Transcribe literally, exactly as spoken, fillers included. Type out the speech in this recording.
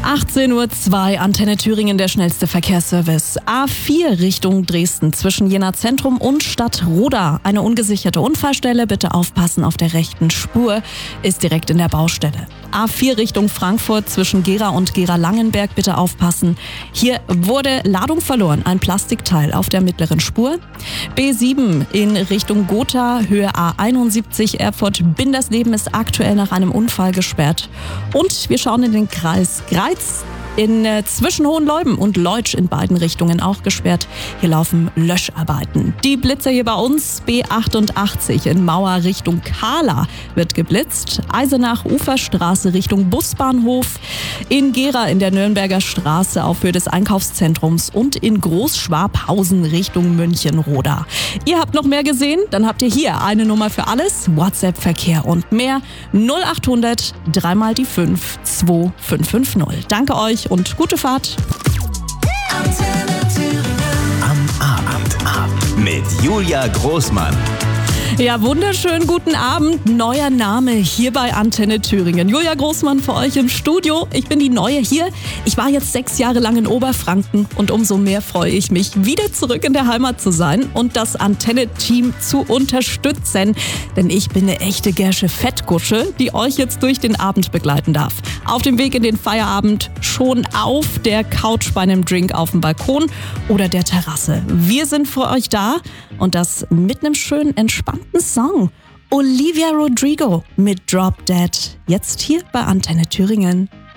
achtzehn Uhr zwei, Antenne Thüringen, der schnellste Verkehrsservice. A vier Richtung Dresden zwischen Jena Zentrum und Stadtroda. Eine ungesicherte Unfallstelle, bitte aufpassen, auf der rechten Spur ist direkt in der Baustelle. A vier Richtung Frankfurt zwischen Gera und Gera-Langenberg, bitte aufpassen. Hier wurde Ladung verloren, ein Plastikteil auf der mittleren Spur. B sieben in Richtung Gotha, Höhe A einundsiebzig, Erfurt-Bindersleben ist aktuell nach einem Unfall gesperrt. Und wir schauen in den Kreis Greiz. In äh, zwischen Hohenleuben und Leutsch in beiden Richtungen auch gesperrt. Hier laufen Löscharbeiten. Die Blitzer hier bei uns, B achtundachtzig in Mauer Richtung Kahla wird geblitzt. Eisenach Uferstraße Richtung Busbahnhof. In Gera in der Nürnberger Straße auf Höhe des Einkaufszentrums und in Großschwabhausen Richtung Münchenroda. Ihr habt noch mehr gesehen? Dann habt ihr hier eine Nummer für alles. WhatsApp-Verkehr und mehr. null achthundert drei mal die fünf zwei fünf fünf null. Danke euch und gute Fahrt. Am Abend ab mit Julia Großmann. Ja, wunderschönen guten Abend. Neuer Name hier bei Antenne Thüringen. Julia Großmann für euch im Studio. Ich bin die Neue hier. Ich war jetzt sechs Jahre lang in Oberfranken und umso mehr freue ich mich, wieder zurück in der Heimat zu sein und das Antenne-Team zu unterstützen. Denn ich bin eine echte Gersche Fettgusche, die euch jetzt durch den Abend begleiten darf. Auf dem Weg in den Feierabend, schon auf der Couch bei einem Drink auf dem Balkon oder der Terrasse. Wir sind für euch da und das mit einem schönen, entspannten Song. Olivia Rodrigo mit Drop Dead. Jetzt hier bei Antenne Thüringen.